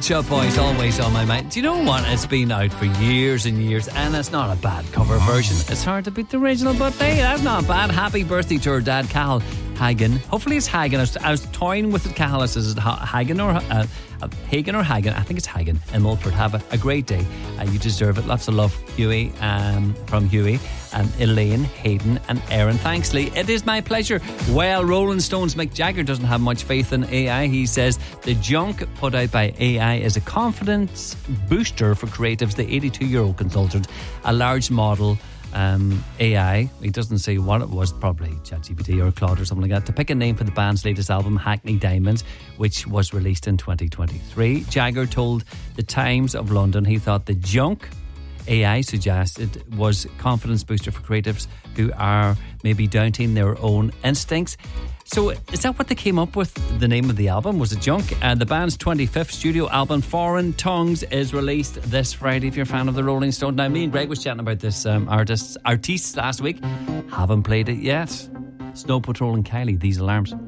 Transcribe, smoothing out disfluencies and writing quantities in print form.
Pet Shop Boys, always on my mind. Do you know what? It's been out for years and years, and it's not a bad cover version. It's hard to beat the original, but hey, that's not bad. Happy birthday to her dad, Cal Hagen. Hopefully it's Hagen. I was toying with it, Cal. Is it Hagen or Hagen or Hagen? I think it's Hagen in Mulford. Have a great day. You deserve it. Lots of love, Huey, from Huey, and Elaine, Hayden, and Aaron. Thanks, Lee. It is my pleasure. Well, Rolling Stones' Mick Jagger doesn't have much faith in AI. He says the junk put out by AI is a confidence booster for creatives. The 82-year-old consultant, a large model AI, he doesn't say what it was, probably ChatGPT or Claude or something like that, to pick a name for the band's latest album, Hackney Diamonds, which was released in 2023. Jagger told the Times of London he thought the junk AI suggested was confidence booster for creatives who are maybe doubting their own instincts. So is that what they came up with? The name of the album was it junk? The band's 25th studio album, Foreign Tongues, is released this Friday. If you're a fan of the Rolling Stones, now me and Greg was chatting about this artists last week. Haven't played it yet. Snow Patrol and Kylie, These Alarms.